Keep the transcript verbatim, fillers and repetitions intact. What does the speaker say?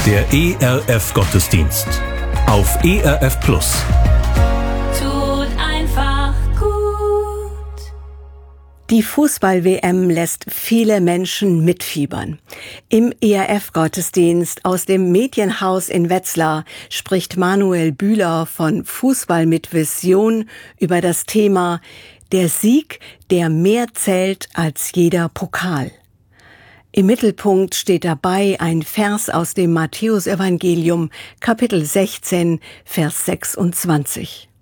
Der E R F-Gottesdienst auf E R F Plus. Tut einfach gut. Die Fußball-W M lässt viele Menschen mitfiebern. Im E R F-Gottesdienst aus dem Medienhaus in Wetzlar spricht Manuel Bühler von Fußball mit Vision über das Thema Der Sieg, der mehr zählt als jeder Pokal. Im Mittelpunkt steht dabei ein Vers aus dem Matthäusevangelium, Kapitel sechzehn, Vers sechsundzwanzig.